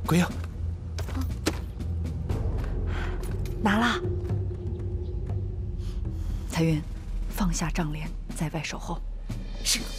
鬼影， 拿了。彩云，放下帐帘，在外守候。 是。